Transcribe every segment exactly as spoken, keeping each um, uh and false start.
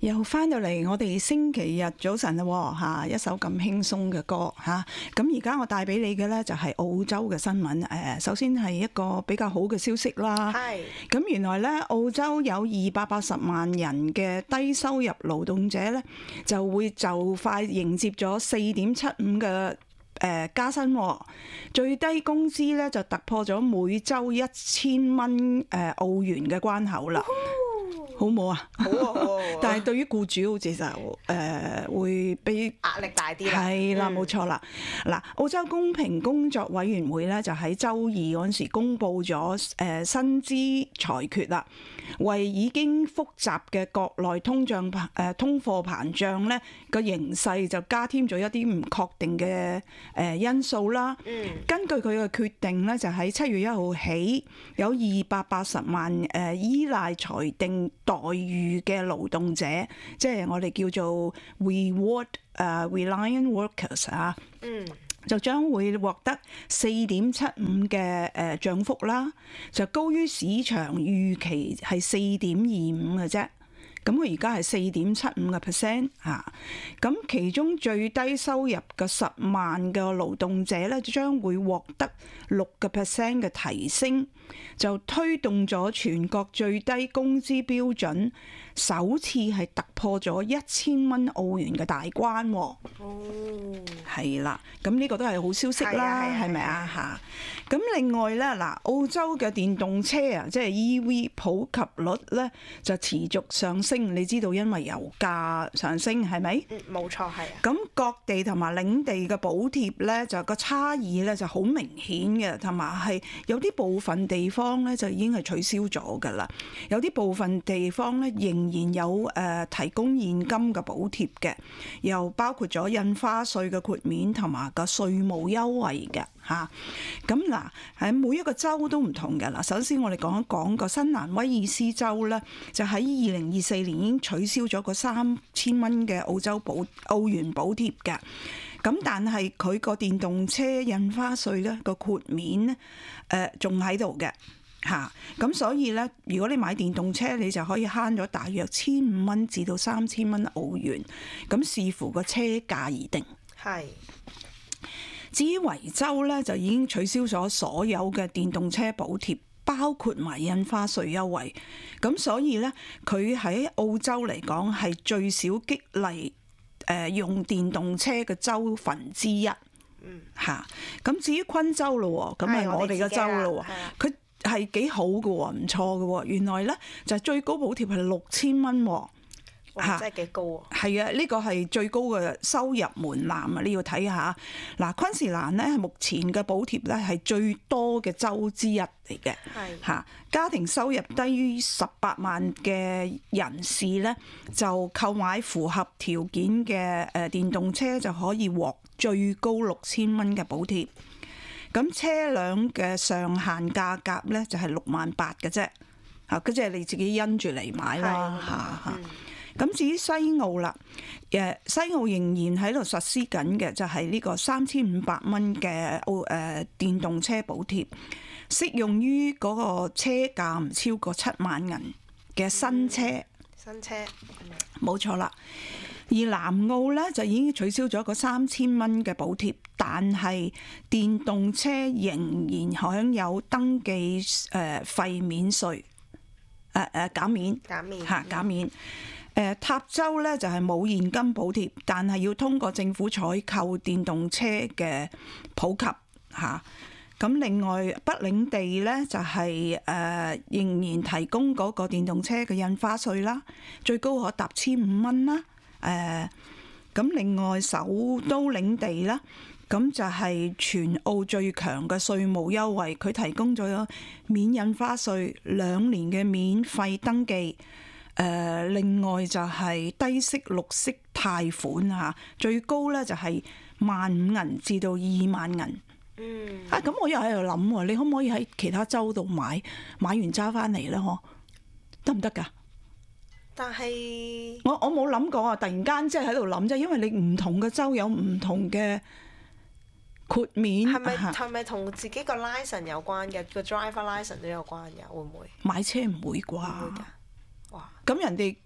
又翻到嚟我哋星期日早晨啦嚇，一首咁輕鬆嘅歌嚇。咁而家我帶俾你嘅呢，就係澳洲嘅新聞。誒，首先係一個比較好嘅消息啦。 係。 咁原來呢，澳洲有二百八十萬人嘅低收入勞動者呢，就會就快迎接咗四點七五嘅誒加薪，最低工資呢，就突破咗每週一千蚊誒澳元嘅關口啦。好冇啊！ 好啊，好啊！ 但係對於僱主好似就誒、呃、會比壓力大啲啦。 係啦，冇錯啦。嗱，澳洲公平工作委員會咧就喺週二嗰陣時公佈咗誒薪資裁決啦，為已經複雜嘅國內通脹誒、呃、通貨膨脹咧個形勢就加添咗一啲唔確定嘅誒因素啦。 嗯。根據佢嘅決定咧，就喺七月一號起，有二百八十萬誒依賴裁定待遇嘅勞動者，即係我哋叫做 reward 誒 reliant workers 啊， 嗯， 就將會獲得四點七五嘅誒漲幅啦，就高於市場預期係四點二五嘅啫。咁佢而家係四點七五個 percent 嚇，咁其中最低收入嘅十萬嘅勞動者咧，將會獲得六個 percent 嘅提升，就推動咗全國最低工資標準首次係突破咗一千蚊澳元嘅大關喎。 哦， 係啦，咁呢個都係好消息啦，係咪啊嚇？咁另外咧，嗱，澳洲嘅電動車啊，即係 E V 普及率咧就持續上升，你知道因為油價上升係咪？ 嗯，冇錯係啊。 咁各地同埋領地嘅補貼咧，就個差異咧就好明顯嘅，同埋係有啲部分地方咧就已經係取消咗㗎啦，有啲部分地方咧仍然有誒提供現金嘅補貼嘅，又包括咗印花稅嘅豁免同埋個稅務優惠嘅嚇。咁嗱喺每一個州都唔同嘅嗱。首先我哋講一講個新南威爾斯州咧，就喺二零二四年已經取消咗個三千蚊嘅澳洲補澳元補貼嘅。咁但係佢個電動車印花稅咧個豁免咧誒仲喺度嘅嚇。咁所以咧，如果你買電動車，你就可以慳咗大約千五蚊至到三千蚊澳元。咁視乎個車價而定。係。至於維州咧，就已經取消咗所有嘅電動車補貼，包括埋印花稅優惠。咁所以咧，佢喺澳洲嚟講係最少激勵誒用電動車嘅州份之一。嗯，嚇。咁至於昆州咯，咁係我哋嘅州咯，佢係幾好嘅喎，唔錯嘅喎。原來咧就係最高補貼係六千蚊喎。 哇！真係幾高啊！ 係啊，呢個係最高嘅收入門檻啊！你要睇下嗱，昆士蘭咧目前嘅補貼咧係最多嘅州之一嚟嘅。係嚇，家庭收入低於十八萬嘅人士咧，就購買符合條件嘅誒電動車就可以獲最高六千蚊嘅補貼。咁車輛嘅上限價格咧就係六萬八嘅啫。嚇，嗰即係你自己因住嚟買啦嚇嚇。咁至於西澳啦，誒西澳仍然喺度實施緊嘅就係呢個三千五百蚊嘅澳誒電動車補貼，適用於嗰個車價唔超過七萬銀嘅新車。嗯、 新車冇錯啦。而南澳咧就已經取消咗個三千蚊嘅補貼，但係電動車仍然享有登記誒費免稅，誒誒減免減免嚇減免。誒塔州咧就係冇現金補貼，但係要通過政府採購電動車嘅普及嚇。咁另外北領地咧就係誒仍然提供嗰個電動車嘅印花稅啦，最高可達千五蚊啦。誒咁另外首都領地啦，咁就係全澳最強嘅稅務優惠，佢提供咗免印花稅兩年嘅免費登記。誒、呃，另外就係低息綠色貸款嚇，最高咧就係萬五銀至到二萬銀。嗯。啊，咁我又喺度諗喎，你可唔可以喺其他州度買，買完揸翻嚟咧？嗬，得唔得㗎？ 但係我我冇諗過啊！突然間即係喺度諗啫，因為你唔同嘅州有唔同嘅豁免。 係咪係咪同自己個 license 有關嘅？個 driver license 都有關嘅，會唔會？ 買車唔會啩？唔會㗎。哇！咁人哋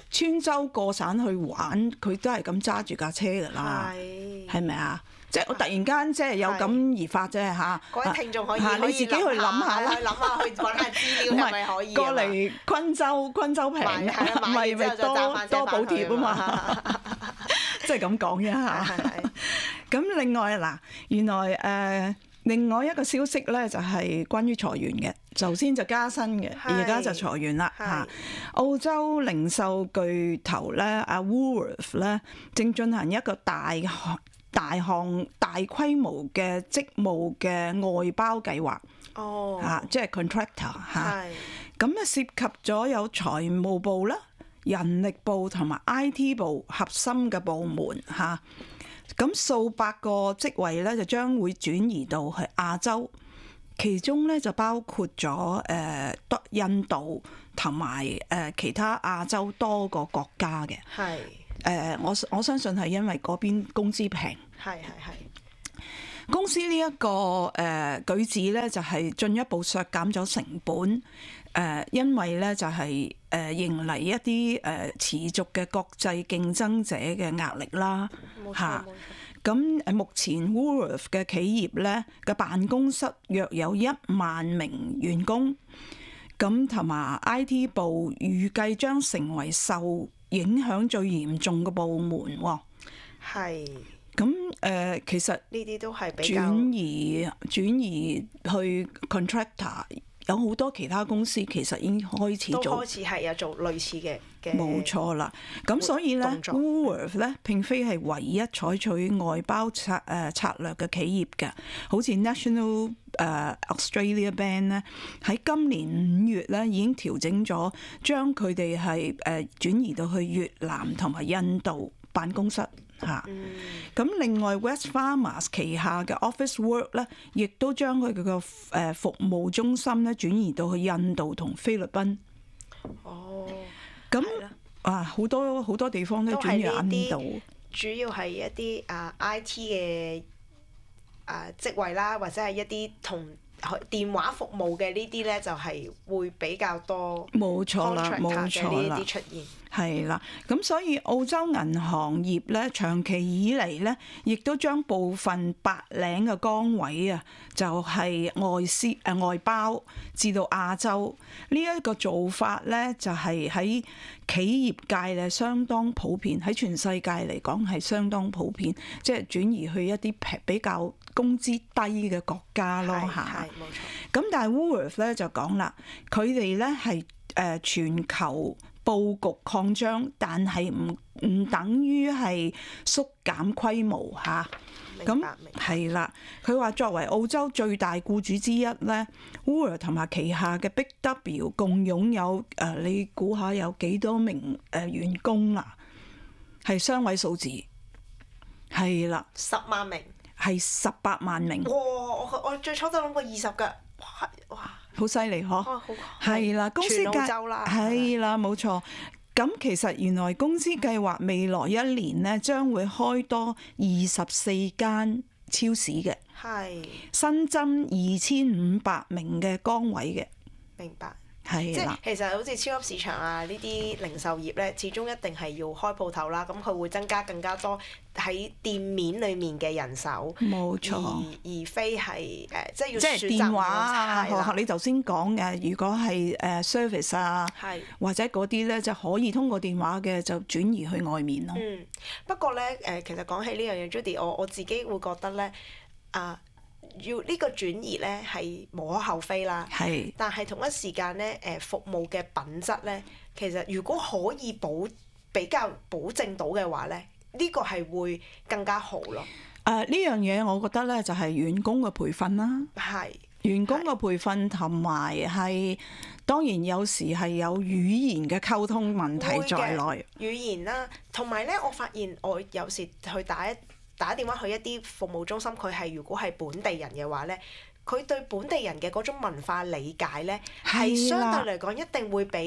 穿州過省去玩，佢都係咁揸住架車㗎啦， 係係咪啊？即係我突然間即係有感而發啫嚇。 各位聽眾可以嚇你自己去諗下啦， 去諗下去揾下資料係咪可以啊過嚟昆州，昆州平， 買係啦買咪咪完之後就揸多返車多補返去貼啊啊嘛，即係咁講啫嚇。 係係咁另外嗱，原來誒、呃、另外一個消息咧就係關於裁員嘅，頭先就加薪嘅，而家就裁員啦嚇。澳洲零售巨頭咧，阿 Woolworth 咧正進行一個大大項大規模嘅職務嘅外包計劃， 哦嚇，即係 contractor 嚇。 係咁咧涉及咗有財務部啦、人力部同埋 I T 部核心嘅部門嚇。咁數百個職位咧就將會轉移到去亞洲，其中咧就包括咗誒多印度同埋誒其他亞洲多個國家嘅。 係誒我我相信係因為嗰邊工資平。 係係係。 公司呢一個誒舉止咧，就係進一步削減咗成本。誒，因為咧就係誒迎嚟一啲誒持續嘅國際競爭者嘅壓力啦。 冇錯嚇冇錯。 咁誒目前 Woolworth 嘅企業咧嘅辦公室約有一萬名員工，咁同埋 I T 部預計將成為受影響最嚴重嘅部門喎。 係。 咁誒、呃，其實呢啲都係比較轉移轉移去 contractor，有好多其他公司其實已經開始都做， 開始係有做類似嘅嘅。 冇錯啦。咁所以咧動作 ，Woolworth 咧並非係唯一採取外包策誒、呃、策略嘅企業嘅，好似 National 誒、呃、Australia Bank 咧，喺今年五月咧已經調整咗，將佢哋係誒轉移到去越南同埋印度辦公室。嚇，咁、嗯、另外 Wesfarmers 旗下嘅 Officeworks 咧，亦都將佢嘅個誒服務中心咧轉移到去印度同菲律賓。 哦， 咁啦啊好多好多地方都轉移印度。 主要係一啲啊 I T 嘅啊職位啦，或者係一啲同電話服務嘅呢啲咧，就係會比較多。 冇錯啦，冇錯啦。 呢啲出現係啦，咁所以澳洲銀行業咧，長期以嚟咧，亦都將部分白領嘅崗位啊，就係外師誒外包至到亞洲。呢一個做法咧，就係喺企業界咧相當普遍，喺全世界嚟講係相當普遍，即係轉移去一啲平比較工資低嘅國家咯嚇。 係冇錯。 咁但係 Woolworth 咧就講啦，佢哋咧係誒全球佈局擴張，但係唔唔等於係縮減規模嚇。咁係啦，佢話作為澳洲最大僱主之一咧 Woolworth 同埋旗下嘅 Big W 共擁有誒、呃，你估下有幾多名誒員工啊？係雙位數字，係啦， 十萬名， 係十八萬名。 哇！我我最初都諗過二十㗎，哇哇！ 好犀利嗬， 好係啦，公司計係啦，冇錯。咁其實原來公司計劃未來一年咧，將會開多二十四間超市嘅， 係新增二千五百名嘅崗位嘅， 明白。 係啦， 即係其實好似超級市場啊呢啲零售業咧，始終一定係要開鋪頭啦。咁佢會增加更加多喺店面裡面嘅人手， 冇錯， 而而非係誒、呃、即係要即係電話啊，學校你頭先講嘅，如果係誒 service 啊， 係或者嗰啲咧就可以通過電話嘅就轉移去外面咯。 嗯，不過咧誒，其實講起呢樣嘢 Judy 我我自己會覺得咧啊。要呢個轉移咧係無可厚非啦， 係。 但係同一時間咧，誒服務嘅品質咧，其實如果可以保比較保證到嘅話咧，呢個係會更加好咯。 誒呢樣嘢我覺得咧就係員工嘅培訓啦， 係員工嘅培訓同埋係當然有時係有語言嘅溝通問題在內。 語言啦，同埋咧，我發現我有時去打一打電話去一啲服務中心，佢係如果係本地人嘅話咧，佢對本地人嘅嗰種文化理解咧，係相對嚟講一定會比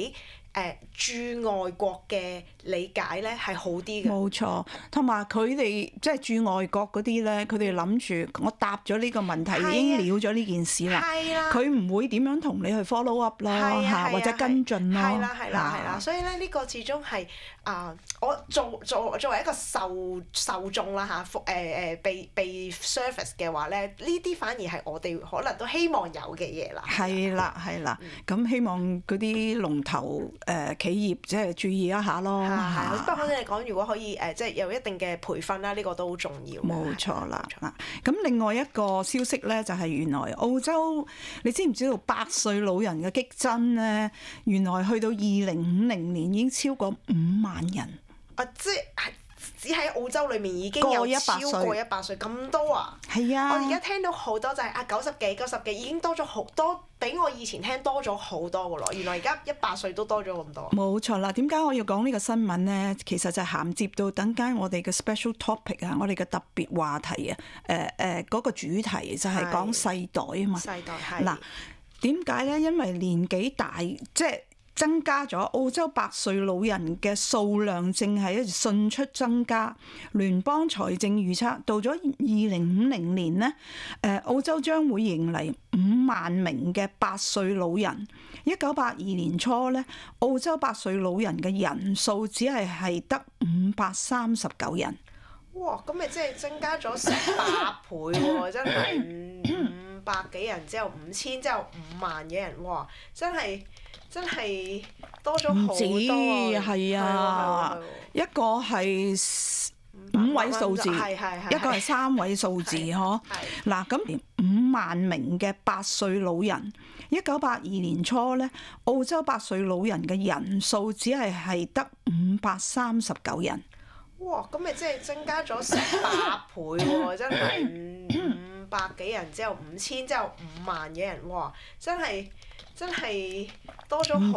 誒駐外國嘅理解咧係好啲嘅。 冇錯，同埋佢哋即係駐外國嗰啲咧，佢哋諗住我答咗呢個問題已經了咗呢件事啦， 係啦， 佢唔會點樣同你去 follow up 咯嚇，或者跟進咯。 係啦係啦係啦，所以咧呢個始終係啊，我做做作為一個受受眾啦嚇，服誒誒被被 service 嘅話咧，呢啲反而係我哋可能都希望有嘅嘢啦。 係啦係啦，咁希望嗰啲龍頭誒企業即係注意一下咯。 係，不過頭先你講，如果可以誒，即係有一定嘅培訓啦，呢個都好重要。 冇錯啦。咁另外一個消息咧，就係原來澳洲，你知唔知道百歲老人嘅激增咧？原來去到二零五零年已經超過五萬人。 啊，即係只喺澳洲裏面已經有超過一百歲咁多啊！ 係啊！ 我而家聽到好多就係啊九十幾、九十幾已經多咗好多，比我以前聽多咗好多噶咯。原來而家一百歲都多咗咁多。 冇錯啦！點解我要講呢個新聞咧？其實就係銜接到等間我哋嘅 special topic 啊，我哋嘅特別話題啊，誒誒嗰個主題就係講世代啊嘛。 世代係。 嗱，點解咧？因為年紀大，即係增加咗澳洲百歲老人嘅數量，正係一直迅速增加。聯邦財政預測到咗二零五零年呢，誒澳洲將會迎嚟五萬名嘅百歲老人。一九八二年初咧，澳洲百歲老人嘅人數只係係得五百三十九人。 哇！咁咪即係增加咗成百倍喎，真係五五百幾人之後五千之後五萬嘅人，哇！真係〜真係多咗好多啊！ 係啊，一個係五位數字，一個係三位數字，嗬。嗱，咁五萬名嘅百歲老人，一九八二年初咧，澳洲百歲老人嘅人數只係係得五百三十九人。 哇！咁咪即係增加咗成百倍喎！真係五百幾人之後五千之後五萬嘅人，哇！真係〜真係多咗好